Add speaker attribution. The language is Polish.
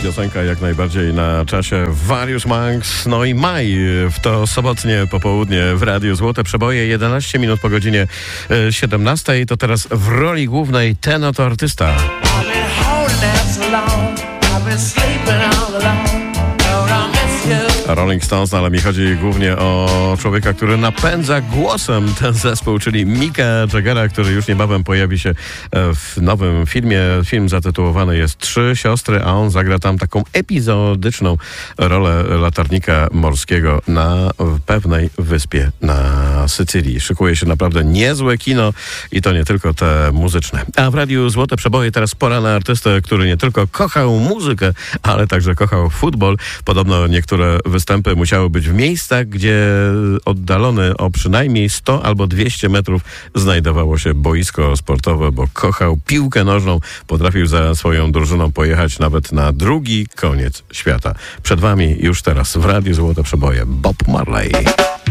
Speaker 1: piosenka jak najbardziej na czasie. Various Monks, no i maj w to sobotnie popołudnie w Radiu Złote Przeboje, 11 minut po godzinie 17. To teraz w roli głównej ten oto artysta. Rolling Stones, no ale mi chodzi głównie o człowieka, który napędza głosem ten zespół, czyli Micka Jaggera, który już niebawem pojawi się w nowym filmie. Film zatytułowany jest Trzy siostry, a on zagra tam taką epizodyczną rolę latarnika morskiego na pewnej wyspie na Sycylii. Szykuje się naprawdę niezłe kino i to nie tylko te muzyczne. A w Radiu Złote Przeboje teraz pora na artystę, który nie tylko kochał muzykę, ale także kochał futbol. Podobno niektóre występy musiały być w miejscach, gdzie oddalone o przynajmniej 100 albo 200 metrów znajdowało się boisko sportowe, bo kochał piłkę nożną, potrafił za swoją drużyną pojechać nawet na drugi koniec świata. Przed wami już teraz w Radiu Złote Przeboje Bob Marley.